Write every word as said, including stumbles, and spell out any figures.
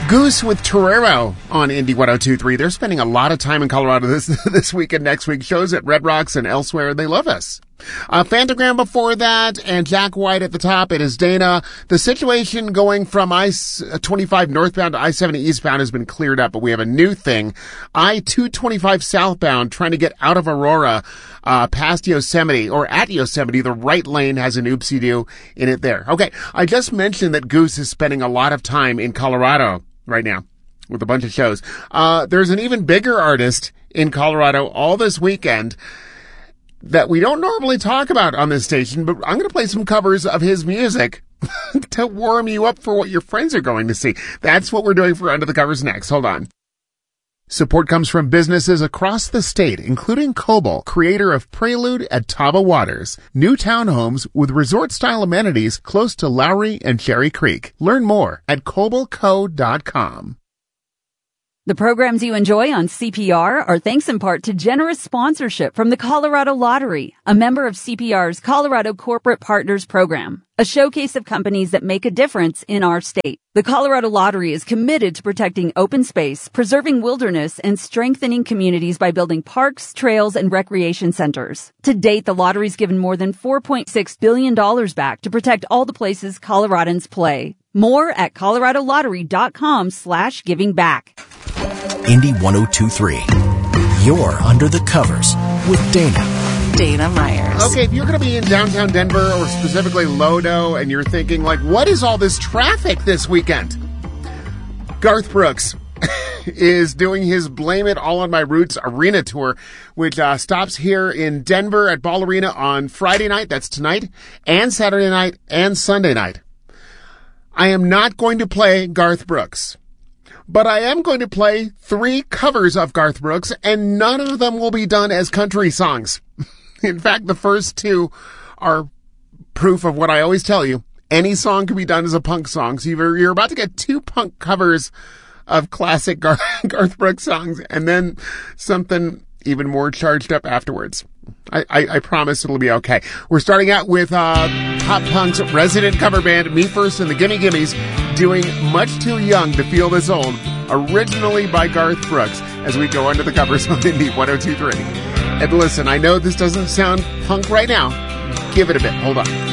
Goose with Torero on Indie one oh two point three. They're spending a lot of time in Colorado this this week and next week. Shows at Red Rocks and elsewhere. They love us. Uh, Fantagram before that, and Jack White at the top. It is Dana. The situation going from I twenty-five northbound to I seventy eastbound has been cleared up, but we have a new thing. I two twenty-five southbound trying to get out of Aurora, uh, past Yosemite, or at Yosemite. The right lane has an oopsie-doo in it there. Okay, I just mentioned that Goose is spending a lot of time in Colorado right now with a bunch of shows. Uh, there's an even bigger artist in Colorado all this weekend that we don't normally talk about on this station, but I'm going to play some covers of his music to warm you up for what your friends are going to see. That's what we're doing for Under the Covers next. Hold on. Support comes from businesses across the state, including Cobalt, creator of Prelude at Taba Waters, new townhomes with resort-style amenities close to Lowry and Cherry Creek. Learn more at cobalt co dot com. The programs you enjoy on C P R are thanks in part to generous sponsorship from the Colorado Lottery, a member of C P R's Colorado Corporate Partners Program, a showcase of companies that make a difference in our state. The Colorado Lottery is committed to protecting open space, preserving wilderness, and strengthening communities by building parks, trails, and recreation centers. To date, the lottery's given more than four point six billion dollars back to protect all the places Coloradans play. More at colorado lottery dot com slash giving back. Indie one oh two point three. You're Under the Covers with Dana. Dana Myers. Okay, if you're going to be in downtown Denver or specifically Lodo and you're thinking, like, what is all this traffic this weekend? Garth Brooks is doing his Blame It All on My Roots arena tour, which uh, stops here in Denver at Ball Arena on Friday night, that's tonight, and Saturday night and Sunday night. I am not going to play Garth Brooks, but I am going to play three covers of Garth Brooks, and none of them will be done as country songs. In fact, the first two are proof of what I always tell you. Any song can be done as a punk song. So you're, you're about to get two punk covers of classic Gar- Garth Brooks songs, and then something even more charged up afterwards. I, I, I promise it'll be okay. We're starting out with uh, Pop Punk's resident cover band, Me First and the Gimme Gimmes, doing Much Too Young to Feel This Old, originally by Garth Brooks, as we go under the covers on Indie one oh two point three. And listen, I know this doesn't sound punk right now. Give it a bit. Hold on.